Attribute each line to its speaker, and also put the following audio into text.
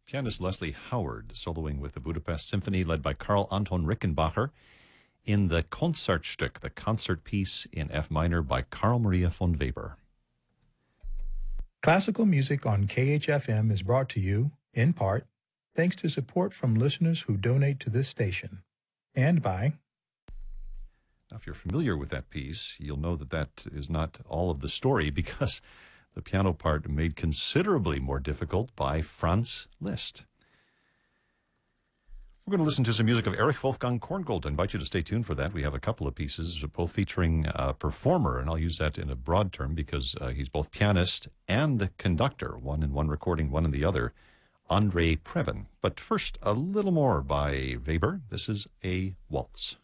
Speaker 1: Pianist Leslie Howard soloing with the Budapest Symphony led by Karl Anton Rickenbacher in the Concertstück, the concert piece in F minor by Carl Maria von Weber.
Speaker 2: Classical music on KHFM is brought to you, in part, thanks to support from listeners who donate to this station, and by...
Speaker 1: Now, if you're familiar with that piece, you'll know that that is not all of the story because the piano part made considerably more difficult by Franz Liszt. We're going to listen to some music of Erich Wolfgang Korngold. I invite you to stay tuned for that. We have a couple of pieces, both featuring a performer, and I'll use that in a broad term because he's both pianist and conductor, one in one recording, one in the other, Andrei Previn. But first, a little more by Weber. This is a waltz.